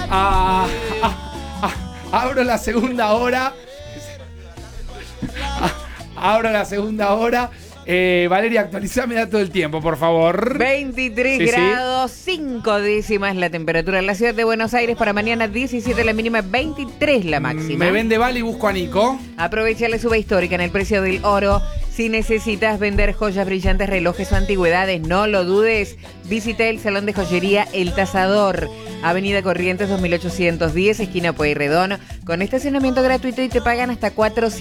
Abro la segunda hora. Abro la segunda hora. Valeria, actualizame dato del tiempo, por favor. 23 grados, 5 décimas la temperatura en la ciudad de Buenos Aires. Para mañana 17 la mínima, 23 la máxima. Me vende vale y busco a Nico. Aprovecha la suba histórica en el precio del oro. Si necesitas vender joyas brillantes, relojes o antigüedades, no lo dudes. Visita el Salón de Joyería El Tasador, Avenida Corrientes 2810, esquina Pueyrredón, con estacionamiento gratuito y te pagan hasta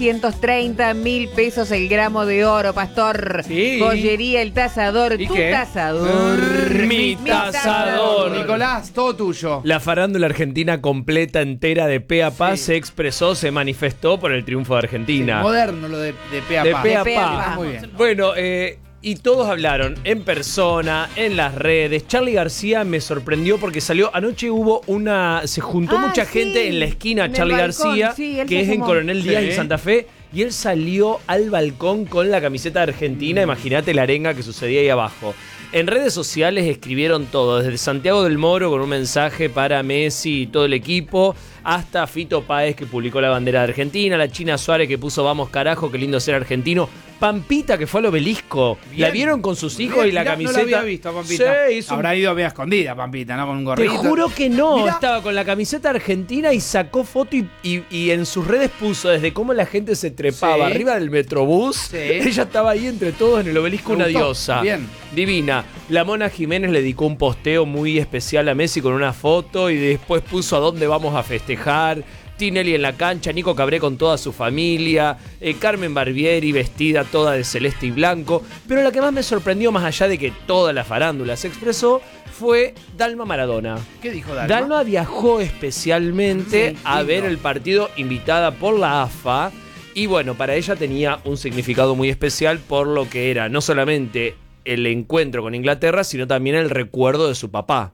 430.000 pesos el gramo de oro, pastor. Sí. Joyería El Tasador, ¿Y tu qué? tasador. Mi tasador. Nicolás, todo tuyo. La farándula argentina completa, entera, de pe a pa, se expresó, se manifestó por el triunfo de Argentina. Moderno lo de pe a De pa. pe a De pe a pa. pa. Muy bien. Bueno, y todos hablaron en persona, en las redes. Charly García me sorprendió porque salió anoche, se juntó mucha sí, gente en la esquina en el Charly balcón, García, sí, él que se es en sumó. Coronel Díaz Sí. y Santa Fe, y él salió al balcón con la camiseta de Argentina. Imagínate la arenga que sucedía ahí abajo. En redes sociales escribieron todo, desde Santiago del Moro con un mensaje para Messi y todo el equipo, hasta Fito Páez que publicó la bandera de Argentina, la China Suárez que puso vamos carajo, qué lindo ser argentino, Pampita que fue al Obelisco, Bien. la vieron con sus hijos y la Mirá, camiseta. No lo había visto a Pampita. Sí, hizo un- Habrá ido media escondida, Pampita, ¿no? Con un Te gorrito. juro que no, Mirá. estaba con la camiseta argentina y sacó foto y en sus redes puso desde cómo la gente se trepaba Sí. arriba del metrobús. Sí. Ella estaba ahí entre todos en el Obelisco, Me una gustó. diosa. Bien. Divina. La Mona Jiménez le dedicó un posteo muy especial a Messi con una foto y después puso a dónde vamos a festejar. Tinelli en la cancha, Nico Cabré con toda su familia, Carmen Barbieri vestida toda de celeste y blanco. Pero la que más me sorprendió, más allá de que toda la farándula se expresó, fue Dalma Maradona. ¿Qué dijo Dalma? Dalma viajó especialmente Sí, a lindo. ver el partido, invitada por la AFA. Y bueno, para ella tenía un significado muy especial por lo que era no solamente el encuentro con Inglaterra, sino también el recuerdo de su papá.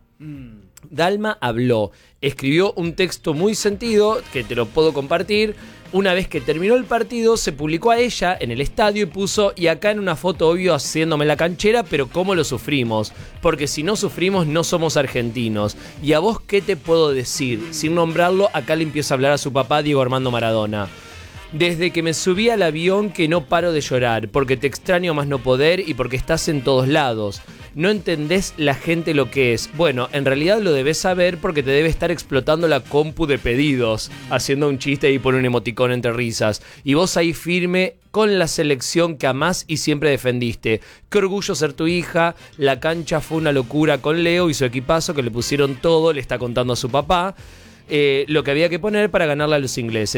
Dalma habló, escribió un texto muy sentido, que te lo puedo compartir. Una vez que terminó el partido, se publicó a ella en el estadio y puso, y acá en una foto obvio haciéndome la canchera, pero cómo lo sufrimos, porque si no sufrimos no somos argentinos. ¿Y a vos qué te puedo decir? Sin nombrarlo, acá le empieza a hablar a su papá, Diego Armando Maradona. Desde que me subí al avión que no paro de llorar, porque te extraño más no poder y porque estás en todos lados. No entendés la gente lo que es. Bueno, en realidad lo debes saber porque te debe estar explotando la compu de pedidos, haciendo un chiste y pone un emoticón entre risas. Y vos ahí firme con la selección que amás y siempre defendiste. Qué orgullo ser tu hija. La cancha fue una locura con Leo y su equipazo que le pusieron todo, le está contando a su papá, lo que había que poner para ganarle a los ingleses.